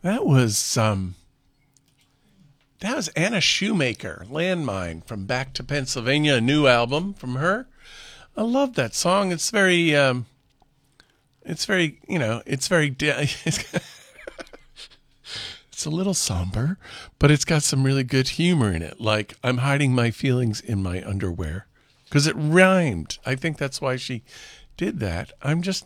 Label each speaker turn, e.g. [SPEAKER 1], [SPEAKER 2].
[SPEAKER 1] That was Anna Shoemaker, Landmine from Back to Pennsylvania, a new album from her. I love that song. It's very it's very, it's a little somber, but it's got some really good humor in it. Like, I'm hiding my feelings in my underwear, because it rhymed. I think that's why she did that. I'm just